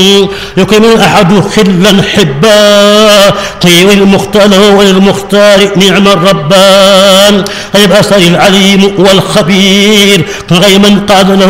يكرم الأحد خلا حبا طير المختار وللمختار نعم الربان. طيب أسأل العليم والخبير غير من قال له